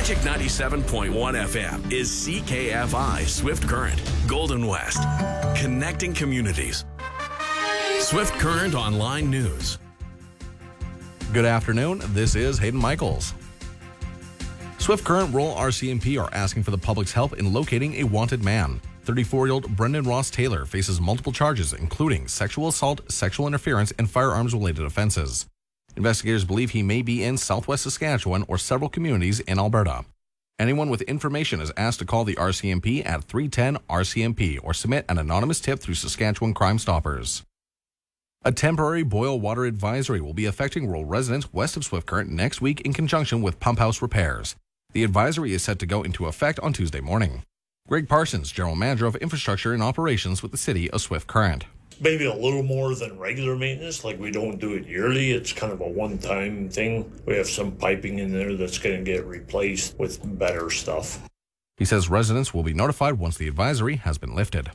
Magic 97.1 FM is CKFI Swift Current, Golden West. Connecting communities. Swift Current Online News. Good afternoon. This is Hayden Michaels. Swift Current Rural RCMP are asking for the public's help in locating a wanted man. 34-year-old Brendan Ross Taylor faces multiple charges, including sexual assault, sexual interference, and firearms-related offenses. Investigators believe he may be in southwest Saskatchewan or several communities in Alberta. Anyone with information is asked to call the RCMP at 310-RCMP or submit an anonymous tip through Saskatchewan Crime Stoppers. A temporary boil water advisory will be affecting rural residents west of Swift Current next week in conjunction with pump house repairs. The advisory is set to go into effect on Tuesday morning. Greg Parsons, General Manager of Infrastructure and Operations with the City of Swift Current. Maybe a little more than regular maintenance, like we don't do it yearly. It's kind of a one-time thing. We have some piping in there that's going to get replaced with better stuff. He says residents will be notified once the advisory has been lifted.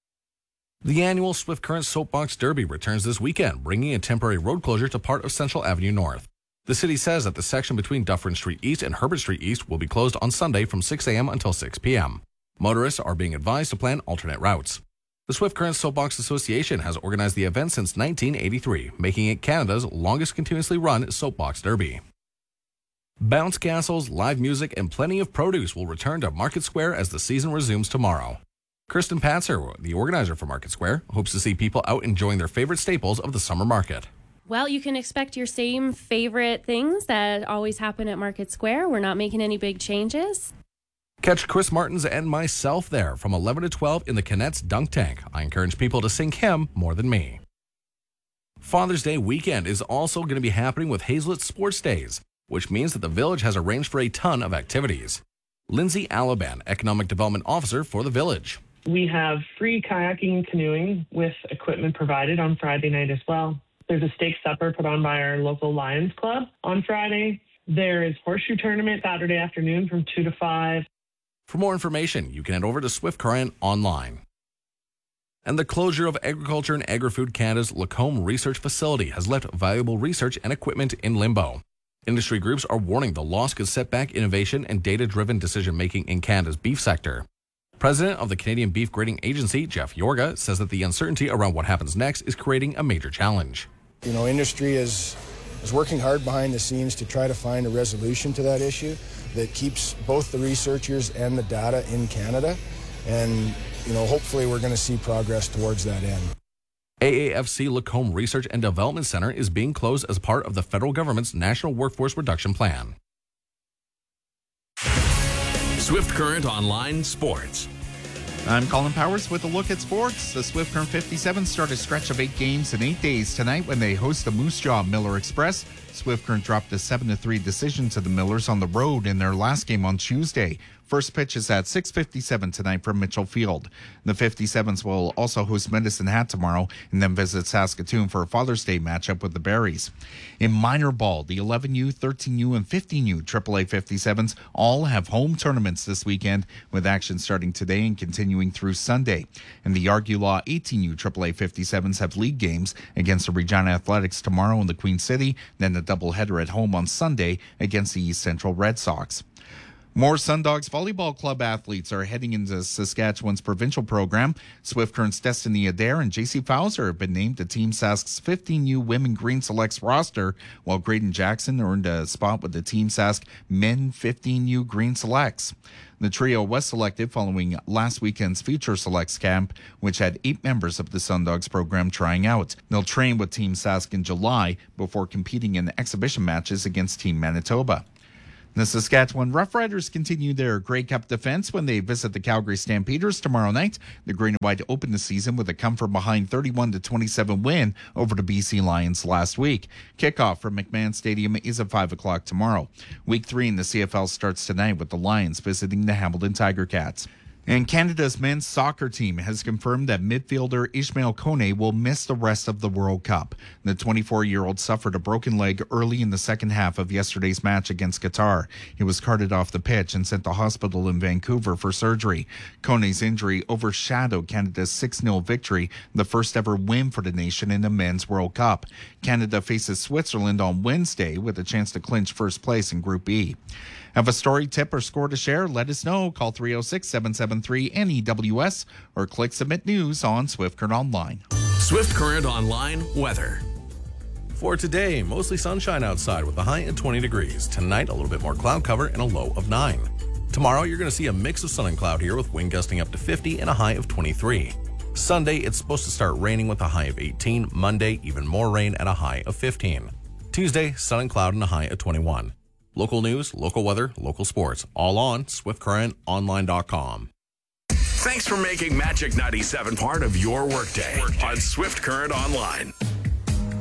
The annual Swift Current Soapbox Derby returns this weekend, bringing a temporary road closure to part of Central Avenue North. The city says that the section between Dufferin Street East and Herbert Street East will be closed on Sunday from 6 a.m. until 6 p.m. Motorists are being advised to plan alternate routes. The Swift Current Soapbox Association has organized the event since 1983, making it Canada's longest continuously run soapbox derby. Bounce castles, live music, and plenty of produce will return to Market Square as the season resumes tomorrow. Kirsten Patzer, the organizer for Market Square, hopes to see people out enjoying their favorite staples of the summer market. Well, you can expect your same favorite things that always happen at Market Square. We're not making any big changes. Catch Chris Martins and myself there from 11 to 12 in the Canet's Dunk Tank. I encourage people to sing him more than me. Father's Day weekend is also going to be happening with Hazelett Sports Days, which means that the village has arranged for a ton of activities. Lindsay Alaban, Economic Development Officer for the village. We have free kayaking and canoeing with equipment provided on Friday night as well. There's a steak supper put on by our local Lions Club on Friday. There is horseshoe tournament Saturday afternoon from 2 to 5. For more information, you can head over to Swift Current online. And the closure of Agriculture and Agri-Food Canada's Lacombe Research Facility has left valuable research and equipment in limbo. Industry groups are warning the loss could set back innovation and data-driven decision-making in Canada's beef sector. President of the Canadian Beef Grading Agency, Jeff Yorga, says that the uncertainty around what happens next is creating a major challenge. Industry is working hard behind the scenes to try to find a resolution to that issue that keeps both the researchers and the data in Canada. And, hopefully we're going to see progress towards that end. AAFC Lacombe Research and Development Center is being closed as part of the federal government's National Workforce Reduction Plan. Swift Current Online Sports. I'm Colin Powers with a look at sports. The Swift Current 57 start a stretch of 8 games in 8 days tonight when they host the Moose Jaw Miller Express. Swift Current dropped a 7-3 decision to the Millers on the road in their last game on Tuesday. First pitch is at 6:57 tonight from Mitchell Field. The 57s will also host Medicine Hat tomorrow and then visit Saskatoon for a Father's Day matchup with the Berries. In minor ball, the 11U, 13U, and 15U AAA 57s all have home tournaments this weekend, with action starting today and continuing through Sunday. And the Argulaw 18U AAA 57s have league games against the Regina Athletics tomorrow in the Queen City, then a doubleheader at home on Sunday against the East Central Red Sox. More Sundogs Volleyball Club athletes are heading into Saskatchewan's provincial program. Swift Current's Destiny Adair and JC Fowler have been named to Team Sask's 15U Women Green Selects roster, while Graydon Jackson earned a spot with the Team Sask Men 15U Green Selects. The trio was selected following last weekend's Future Selects camp, which had 8 members of the Sundogs program trying out. They'll train with Team Sask in July before competing in exhibition matches against Team Manitoba. The Saskatchewan Roughriders continue their Grey Cup defense when they visit the Calgary Stampeders tomorrow night. The Green and White opened the season with a come-from-behind 31-27 win over the BC Lions last week. Kickoff from McMahon Stadium is at 5 o'clock tomorrow. Week 3 in the CFL starts tonight with the Lions visiting the Hamilton Tiger Cats. And Canada's men's soccer team has confirmed that midfielder Ishmael Kone will miss the rest of the World Cup. The 24-year-old suffered a broken leg early in the second half of yesterday's match against Qatar. He was carted off the pitch and sent to hospital in Vancouver for surgery. Kone's injury overshadowed Canada's 6-0 victory, the first ever win for the nation in the men's World Cup. Canada faces Switzerland on Wednesday with a chance to clinch first place in Group E. Have a story, tip, or score to share? Let us know. Call 306-773-NEWS or click Submit News on Swift Current Online. Swift Current Online weather. For today, mostly sunshine outside with a high at 20 degrees. Tonight, a little bit more cloud cover and a low of 9. Tomorrow, you're going to see a mix of sun and cloud here with wind gusting up to 50 and a high of 23. Sunday, it's supposed to start raining with a high of 18. Monday, even more rain at a high of 15. Tuesday, sun and cloud and a high of 21. Local news, local weather, local sports, all on SwiftCurrentOnline.com. Thanks for making Magic 97 part of your workday on Swift Current Online.